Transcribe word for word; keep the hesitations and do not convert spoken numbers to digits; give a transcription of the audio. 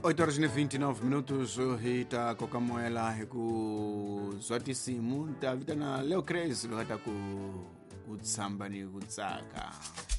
oito horas e vinte e nove minutos hita kokamoela ku zwatisimu ta vitana Leo Crazy lo hata ku kutsamba ni kutsaka